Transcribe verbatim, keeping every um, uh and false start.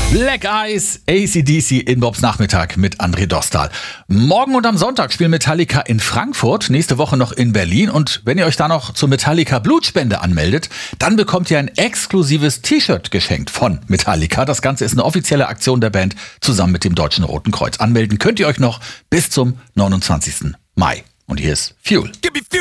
Black Eyes, A C D C in Bobs Nachmittag mit André Dostal. Morgen und am Sonntag spielen Metallica in Frankfurt, nächste Woche noch in Berlin. Und wenn ihr euch da noch zur Metallica Blutspende anmeldet, dann bekommt ihr ein exklusives T-Shirt geschenkt von Metallica. Das Ganze ist eine offizielle Aktion der Band zusammen mit dem Deutschen Roten Kreuz. Anmelden könnt ihr euch noch bis zum neunundzwanzigsten Mai. Und hier ist Fuel.